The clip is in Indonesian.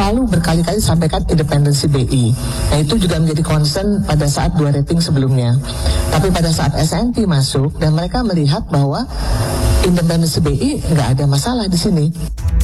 selalu berkali-kali sampaikan independensi BI. Nah itu juga menjadi concern pada saat 2 rating sebelumnya. Tapi pada saat S&P masuk dan mereka melihat bahwa independensi BI nggak ada masalah di sini.